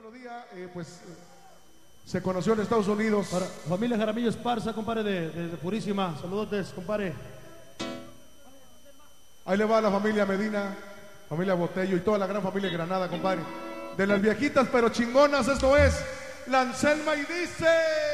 melodía, se conoció en Estados Unidos. Para familia Jaramillo Esparza, compadre, de Purísima. Saludotes, compadre. Ahí le va a la familia Medina, familia Botello y toda la gran familia Granada, compadre. De las viejitas pero chingonas, esto es La Anselma y dice...